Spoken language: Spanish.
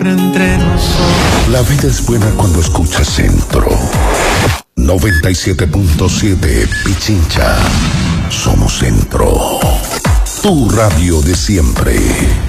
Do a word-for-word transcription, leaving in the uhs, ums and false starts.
entre nosotros. La vida es buena cuando escuchas Centro. noventa y siete punto siete Pichincha. Somos Centro. Tu radio de siempre.